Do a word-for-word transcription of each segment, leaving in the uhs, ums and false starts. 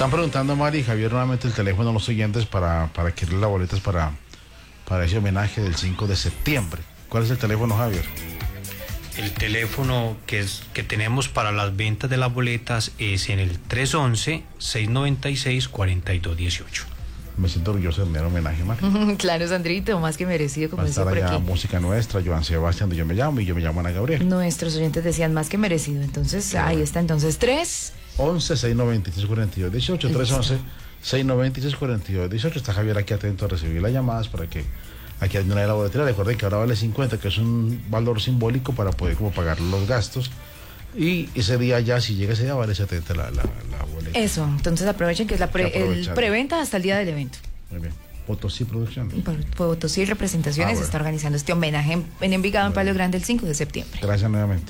Están preguntando, Mari y Javier, nuevamente el teléfono a los oyentes para, para adquirir las boletas para, para ese homenaje del cinco de septiembre. ¿Cuál es el teléfono, Javier? El teléfono que, es, que tenemos para las ventas de las boletas es en el tres once, seiscientos noventa y seis, cuarenta y dos dieciocho. Me siento orgulloso de enviar homenaje, Mari. Claro, Sandrito, más que merecido, como Va a decía estar por allá aquí. música nuestra, Joan Sebastián, de Yo Me Llamo, y yo me llamo Ana Gabriel. Nuestros oyentes decían más que merecido, entonces Qué ahí bueno. está, entonces tres. once, seiscientos noventa y seis, cuarenta y dos dieciocho, tres once, seiscientos noventa y seis, cuarenta y dos dieciocho. Está Javier aquí atento a recibir las llamadas para que aquí hay una la boletera. Recuerden que ahora vale cincuenta, que es un valor simbólico para poder como pagar los gastos. Y ese día ya, si llega ese día, vale setenta la, la, la boleta. Eso, entonces aprovechen que es la pre- Hay que el aprovechar. preventa hasta el día del evento. Muy bien. Potosí Producciones. Por Potosí Representaciones Ah, bueno. está organizando este homenaje en, en Envigado, en Bueno. Palo Grande, el cinco de septiembre. Gracias nuevamente.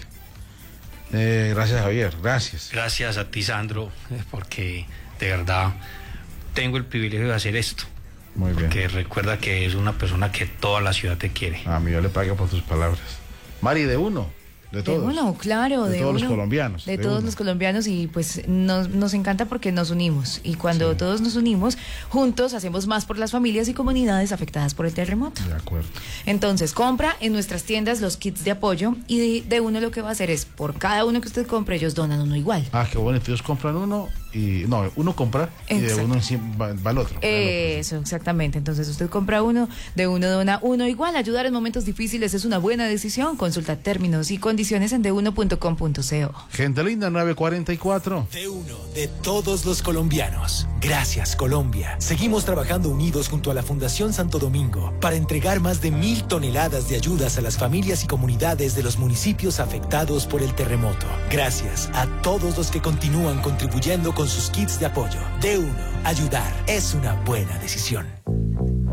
Eh, gracias, Javier. Gracias. Gracias a ti, Sandro, porque de verdad tengo el privilegio de hacer esto. Muy bien. Que recuerda que es una persona que toda la ciudad te quiere. A mí yo le pago por tus palabras. Mari, de uno. De todos. De uno, claro, De de, todos los uno. colombianos, De, de todos uno. los colombianos y pues nos, nos encanta porque nos unimos. Y cuando Sí. todos nos unimos, juntos hacemos más por las familias y comunidades afectadas por el terremoto. De acuerdo. Entonces, compra en nuestras tiendas los kits de apoyo y de, de uno lo que va a hacer es, por cada uno que usted compre, ellos donan uno igual. Ah, qué bueno. Ellos compran uno y. No, uno compra y de Exacto. uno encima va, va al otro. va al otro. Eso, exactamente. Entonces usted compra uno, de uno dona uno igual. Ayudar en momentos difíciles es una buena decisión. Consulta términos y condiciones en de uno punto com punto co. Gente linda, nueve cuarenta y cuatro. De uno, de todos los colombianos. Gracias, Colombia. Seguimos trabajando unidos junto a la Fundación Santo Domingo para entregar más de mil toneladas de ayudas a las familias y comunidades de los municipios afectados por el terremoto. Gracias a todos los que continúan contribuyendo con sus kits de apoyo. De uno, ayudar es una buena decisión.